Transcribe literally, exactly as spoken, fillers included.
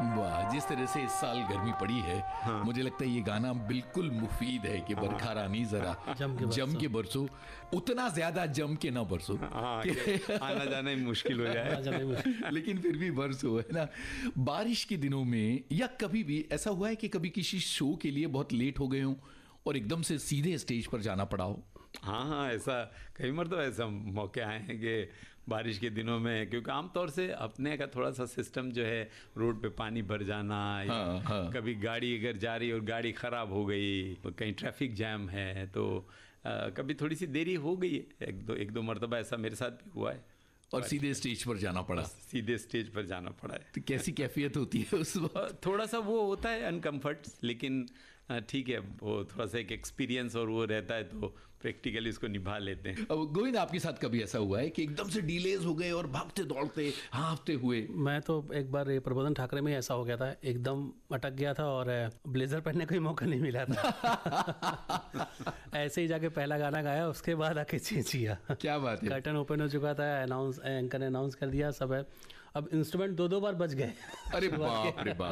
वाह, जिस तरह से इस साल गर्मी पड़ी है, हाँ। मुझे लगता है ये गाना बिल्कुल मुफीद है कि बरखा रानी जरा जम के जम के बरसो, उतना ज्यादा जम के ना बरसो, हाँ, कि आना जाना ही मुश्किल हो जाए लेकिन फिर भी बरसो, है ना। बारिश के दिनों में या कभी भी ऐसा हुआ है कि कभी किसी शो के लिए बहुत लेट हो गए हो और एकदम से सीधे स्टेज पर जाना पड़ा हो? हाँ हाँ, ऐसा कई मरतबा ऐसा मौके आए हैं कि बारिश के दिनों में, क्योंकि आमतौर से अपने का थोड़ा सा सिस्टम जो है रोड पे पानी भर जाना, या हाँ, हाँ। कभी गाड़ी अगर जा रही और गाड़ी ख़राब हो गई, कहीं ट्रैफिक जैम है, तो आ, कभी थोड़ी सी देरी हो गई है। एक दो एक दो मरतबा ऐसा मेरे साथ भी हुआ है और सीधे स्टेज पर जाना पड़ा। सीधे स्टेज पर जाना पड़ा है। तो कैसी कैफियत होती है उस वक्त? थोड़ा सा वो होता है अनकम्फर्ट, लेकिन ठीक है, वो थोड़ा सा एक एक्सपीरियंस और वो रहता है, तो प्रैक्टिकली उसको निभा लेते हैं। अब गोविंद, आपके साथ कभी ऐसा हुआ है कि एकदम से डिलेज हो गए और भागते दौड़ते हाँफते हुए? मैं तो एक बार प्रबोधन ठाकरे में ऐसा हो गया था, एकदम अटक गया था और ब्लेजर पहनने का ही मौका नहीं मिला था। ऐसे ही जाके पहला गाना गाया, उसके बाद आके चेंज किया। क्या बात है। कर्टन ओपन हो चुका था, अनाउंस एंकर ने अनाउंस कर दिया, सब है। अब इंस्ट्रूमेंट दो दो बार बज गए। अरे बाप रे बाप।